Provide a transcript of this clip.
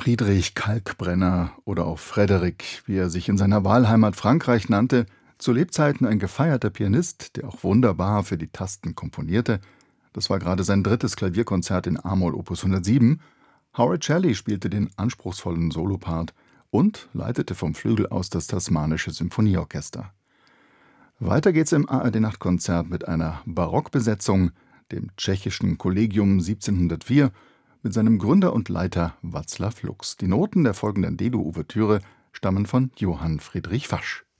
Friedrich Kalkbrenner oder auch Frédéric, wie er sich in seiner Wahlheimat Frankreich nannte, zu Lebzeiten ein gefeierter Pianist, der auch wunderbar für die Tasten komponierte. Das war gerade sein drittes Klavierkonzert in a-Moll Opus 107. Howard Shelley spielte den anspruchsvollen Solopart und leitete vom Flügel aus das Tasmanische Symphonieorchester. Weiter geht's im ARD-Nachtkonzert mit einer Barockbesetzung, dem tschechischen Collegium 1704, mit seinem Gründer und Leiter Václav Lux. Die Noten der folgenden D-Dur-Ouvertüre stammen von Johann Friedrich Fasch.